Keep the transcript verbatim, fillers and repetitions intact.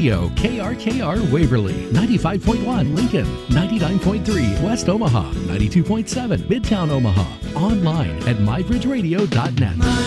Radio, K R K R Waverly, ninety-five point one Lincoln, ninety-nine point three West Omaha, ninety-two point seven Midtown Omaha. Online at my bridge radio dot net.